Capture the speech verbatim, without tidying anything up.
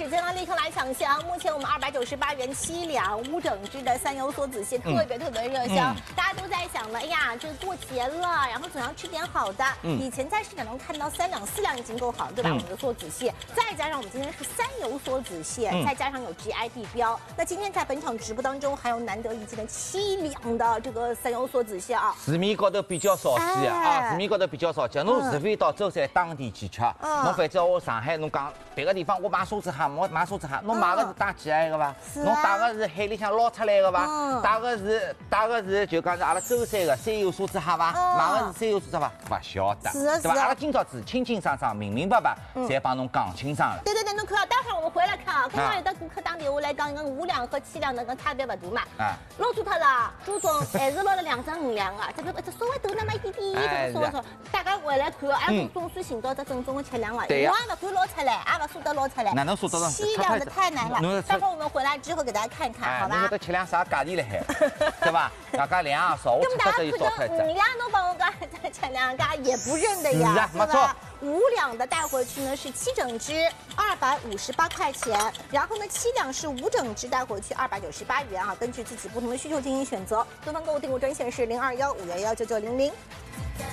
时间呢，立刻来抢箱。目前我们二百九十八元七两无整只的三油梭子蟹，特别特别热销。嗯、大家都在想了，哎呀，这过节了，然后总要吃点好的。嗯、以前在市场中看到三两、四两已经够好了，对吧？嗯、我们的梭子蟹，再加上我们今天是三油梭子蟹，嗯、再加上有 G I 地标。那今天在本场直播当中，还有难得一见的七两的这个三油梭子蟹啊， 市面高头比较少见啊，市面高头比较少见。侬除非到舟山当地去吃，侬反正我上海侬讲别个地方我买梭子蟹，我买梭子蟹，侬买个是带 G I 个伐？侬带个是海里向捞出来个伐？带个是带个是就讲是阿拉舟山个三油梭子蟹伐？买个是三油梭子伐？勿晓得，对伐？阿拉今朝子清清爽爽、明明白白，侪帮侬讲清爽了。 对对对，侬看啊，待会儿我们回来看啊。刚刚有的顾客打电话来讲，讲五两和七两的个差别勿大嘛。啊，捞错脱了，朱总还是捞了两张五两个，这个这稍微多那么一点点，这么说。大家回来看哦，还总算寻到只正宗的七两了。对呀。我也勿敢捞出来，也勿舍得捞出来。 哪能说得上？ 七两的太难了。待会儿我们回来之后给大家看一看，好吧？ 侬晓得七两啥价钿了还？对吧？大家量也少，我吃得就少出来只。 五两侬帮我讲这七两，大家也不认的呀， 没错。 五两的带回去呢是七整只，二百五十八块钱。然后呢，七两是五整只带回去二百九十八元啊，根据自己不同的需求进行选择。东方购物订购专线是零二幺五幺幺九九零零。